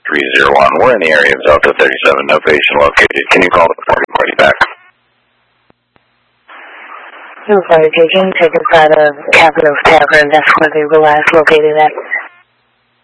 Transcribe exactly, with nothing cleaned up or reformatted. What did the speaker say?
three zero one. We're in the area of Delta thirty-seven, no patient located. Can you call the party party back? No party taken, taken side of Capitol's Tavern. That's where they were last located at.